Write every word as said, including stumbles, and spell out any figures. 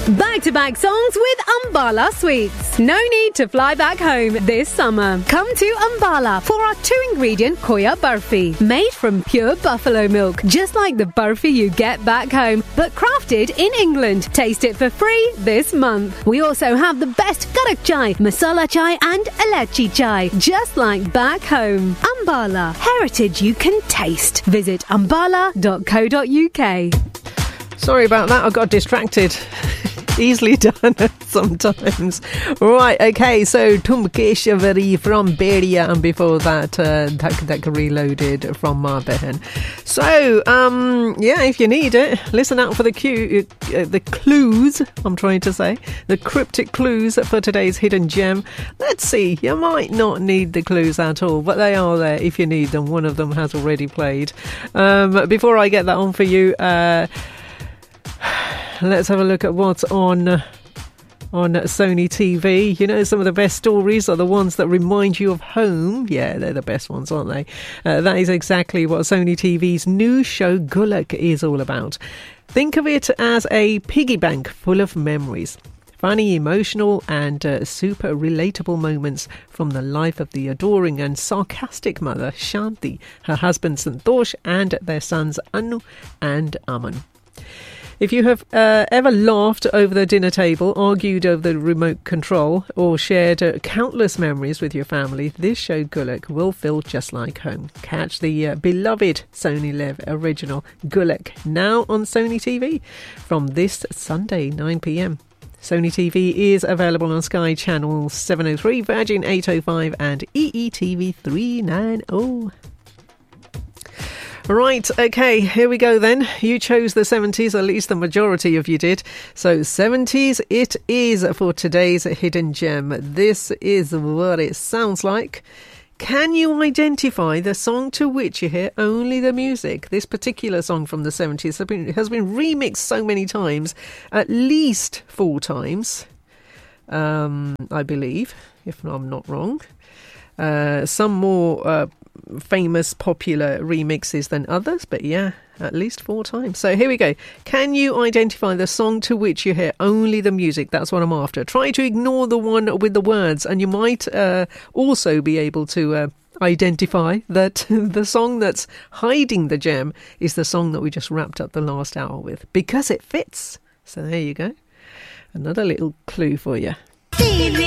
Back-to-back songs with Ambala Sweets. No need to fly back home this summer. Come to Ambala for our two-ingredient Khoya Barfi. Made from pure buffalo milk, just like the barfi you get back home, but crafted in England. Taste it for free this month. We also have the best Karak chai, masala chai and Ilachi chai, just like back home. Ambala, heritage you can taste. Visit ambala dot co dot uk. Sorry about that, I got distracted. Easily done sometimes. Right, okay, so Tum Keshavari from Beria, and before that, uh, Dak Dak Reloaded from Marbehan. So, um, yeah, if you need it, listen out for the cue, uh, the clues, I'm trying to say, the cryptic clues for today's hidden gem. Let's see, you might not need the clues at all, but they are there if you need them. One of them has already played. Um, before I get that on for you, uh, let's have a look at what's on on Sony T V. You know, some of the best stories are the ones that remind you of home. Yeah, they're the best ones, aren't they? Uh, that is exactly what Sony T V's new show Gulak is all about. Think of it as a piggy bank full of memories. Funny, emotional and uh, super relatable moments from the life of the adoring and sarcastic mother Shanti, her husband Santosh and their sons Anu and Aman. If you have uh, ever laughed over the dinner table, argued over the remote control, or shared uh, countless memories with your family, this show Gulak will feel just like home. Catch the uh, beloved Sony Live original Gulak now on Sony T V from this Sunday nine p.m. Sony T V is available on Sky Channel seven oh three, Virgin eight oh five and E E T V three ninety. Right, okay, here we go then. You chose the seventies, at least the majority of you did. So seventies it is for today's hidden gem. This is what it sounds like. Can you identify the song to which you hear only the music? This particular song from the seventies has been, has been remixed so many times, at least four times, um, I believe, if I'm not wrong. Uh, some more uh, famous, popular remixes than others, but yeah, at least four times. So here we go. Can you identify the song to which you hear only the music? That's what I'm after. Try to ignore the one with the words, and you might uh, also be able to uh, identify that the song that's hiding the gem is the song that we just wrapped up the last hour with, because it fits. So there you go. Another little clue for you.